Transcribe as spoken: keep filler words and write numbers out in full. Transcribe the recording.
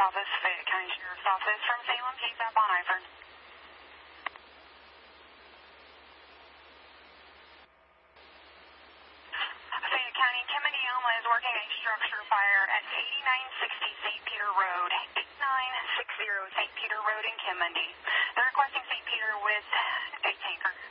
Office, Fayette County Sheriff's Office from Salem, K S A P on Iford. Fayette County, Kimberly Alma is working a structure fire at eighty-nine sixty Saint Peter Road, eighty-nine sixty Saint Peter Road in Kimberly. They're requesting Saint Peter with a tanker.